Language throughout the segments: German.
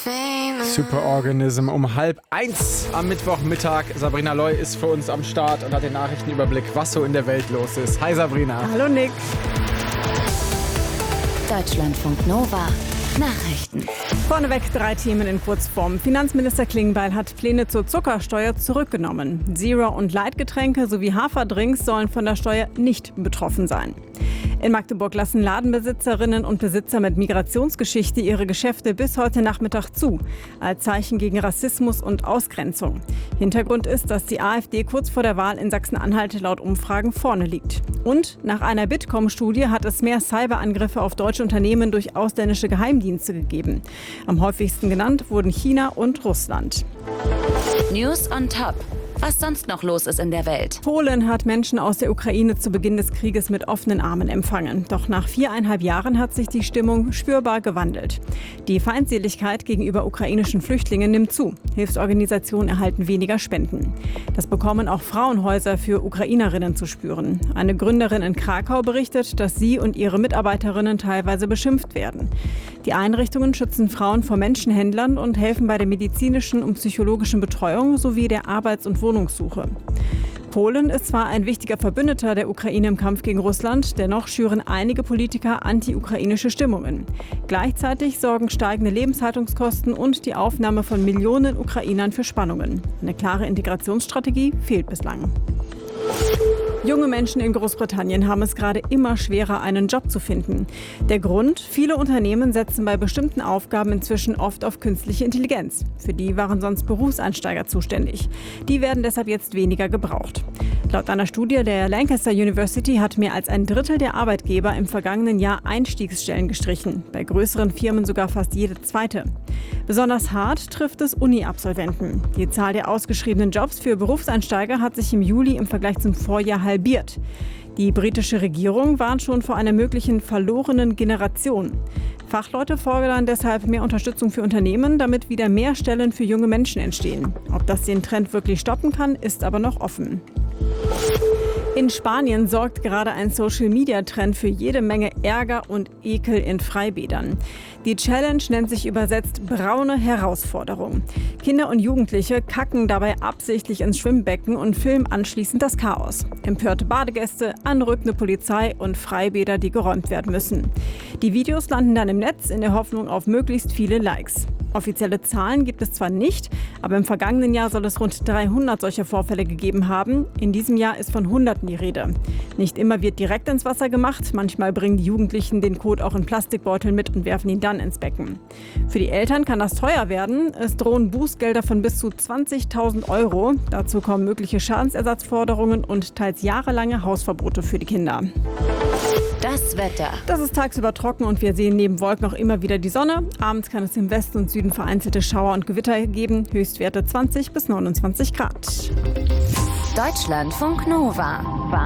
Superorganism um 12:30 am Mittwochmittag. Sabrina Loy ist für uns am Start und hat den Nachrichtenüberblick, was so in der Welt los ist. Hi Sabrina. Hallo Nick. Deutschlandfunk Nova. Nachrichten. Vorneweg 3 Themen in Kurzform. Finanzminister Klingbeil hat Pläne zur Zuckersteuer zurückgenommen. Zero- und Leitgetränke sowie Haferdrinks sollen von der Steuer nicht betroffen sein. In Magdeburg lassen Ladenbesitzerinnen und Besitzer mit Migrationsgeschichte ihre Geschäfte bis heute Nachmittag zu, als Zeichen gegen Rassismus und Ausgrenzung. Hintergrund ist, dass die AfD kurz vor der Wahl in Sachsen-Anhalt laut Umfragen vorne liegt. Und nach einer Bitkom-Studie hat es mehr Cyberangriffe auf deutsche Unternehmen durch ausländische Geheimdienste gegeben. Am häufigsten genannt wurden China und Russland. News on Top. Was sonst noch los ist in der Welt. Polen hat Menschen aus der Ukraine zu Beginn des Krieges mit offenen Armen empfangen. Doch nach 4,5 Jahren hat sich die Stimmung spürbar gewandelt. Die Feindseligkeit gegenüber ukrainischen Flüchtlingen nimmt zu. Hilfsorganisationen erhalten weniger Spenden. Das bekommen auch Frauenhäuser für Ukrainerinnen zu spüren. Eine Gründerin in Krakau berichtet, dass sie und ihre Mitarbeiterinnen teilweise beschimpft werden. Die Einrichtungen schützen Frauen vor Menschenhändlern und helfen bei der medizinischen und psychologischen Betreuung sowie der Arbeits- und Wohnungssuche. Polen ist zwar ein wichtiger Verbündeter der Ukraine im Kampf gegen Russland, dennoch schüren einige Politiker anti-ukrainische Stimmungen. Gleichzeitig sorgen steigende Lebenshaltungskosten und die Aufnahme von Millionen Ukrainern für Spannungen. Eine klare Integrationsstrategie fehlt bislang. Junge Menschen in Großbritannien haben es gerade immer schwerer, einen Job zu finden. Der Grund? Viele Unternehmen setzen bei bestimmten Aufgaben inzwischen oft auf künstliche Intelligenz. Für die waren sonst Berufseinsteiger zuständig. Die werden deshalb jetzt weniger gebraucht. Laut einer Studie der Lancaster University hat mehr als ein Drittel der Arbeitgeber im vergangenen Jahr Einstiegsstellen gestrichen. Bei größeren Firmen sogar fast jede zweite. Besonders hart trifft es Uni-Absolventen. Die Zahl der ausgeschriebenen Jobs für Berufseinsteiger hat sich im Juli im Vergleich zum Vorjahr halbiert. Die britische Regierung warnt schon vor einer möglichen verlorenen Generation. Fachleute fordern deshalb mehr Unterstützung für Unternehmen, damit wieder mehr Stellen für junge Menschen entstehen. Ob das den Trend wirklich stoppen kann, ist aber noch offen. In Spanien sorgt gerade ein Social-Media-Trend für jede Menge Ärger und Ekel in Freibädern. Die Challenge nennt sich übersetzt braune Herausforderung. Kinder und Jugendliche kacken dabei absichtlich ins Schwimmbecken und filmen anschließend das Chaos. Empörte Badegäste, anrückende Polizei und Freibäder, die geräumt werden müssen. Die Videos landen dann im Netz in der Hoffnung auf möglichst viele Likes. Offizielle Zahlen gibt es zwar nicht, aber im vergangenen Jahr soll es rund 300 solcher Vorfälle gegeben haben. In diesem Jahr ist von Hunderten die Rede. Nicht immer wird direkt ins Wasser gemacht. Manchmal bringen die Jugendlichen den Kot auch in Plastikbeuteln mit und werfen ihn dann ins Becken. Für die Eltern kann das teuer werden. Es drohen Bußgelder von bis zu 20.000 Euro. Dazu kommen mögliche Schadensersatzforderungen und teils jahrelange Hausverbote für die Kinder. Das Wetter. Das ist tagsüber trocken und wir sehen neben Wolken auch immer wieder die Sonne. Abends kann es im Westen und Süden vereinzelte Schauer und Gewitter geben. Höchstwerte 20 bis 29 Grad. Deutschlandfunk Nova.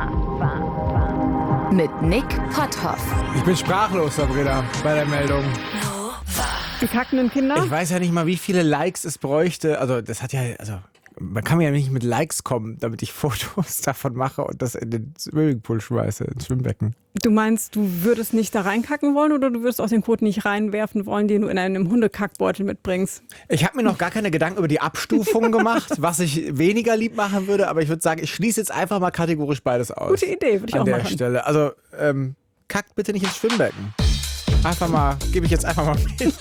Mit Nick Potthoff. Ich bin sprachlos, Sabrina, bei der Meldung. Die kackenden Kinder? Ich weiß ja nicht mal, wie viele Likes es bräuchte. Also das hat ja, man kann mir ja nicht mit Likes kommen, damit ich Fotos davon mache und das in den Swimmingpool schmeiße, ins Schwimmbecken. Du meinst, du würdest nicht da reinkacken wollen oder du würdest auch den Kot nicht reinwerfen wollen, den du in einem Hundekackbeutel mitbringst? Ich habe mir noch gar keine Gedanken über die Abstufung gemacht, was ich weniger lieb machen würde, aber ich würde sagen, ich schließe jetzt einfach mal kategorisch beides aus. Gute Idee, würde ich auch machen. An der Stelle. Also, kackt bitte nicht ins Schwimmbecken. Einfach mal, gebe ich jetzt einfach mal mit.